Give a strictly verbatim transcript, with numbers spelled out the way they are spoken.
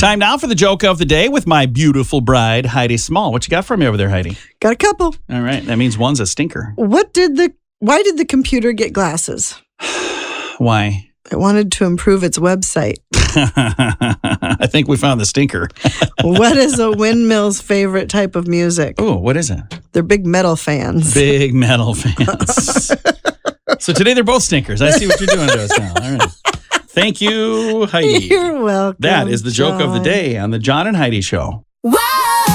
Time now for the joke of the day with my beautiful bride, Heidi Small. What you got for me over there, Heidi? Got a couple. All right. That means one's a stinker. What did the? Why did the computer get glasses? Why? It wanted to improve its website. I think we found the stinker. What is a windmill's favorite type of music? Oh, what is it? They're big metal fans. Big metal fans. So today they're both stinkers. I see what you're doing to us now. All right. Thank you, Heidi. You're welcome. That is the joke John. of the day on the John and Heidi Show. What?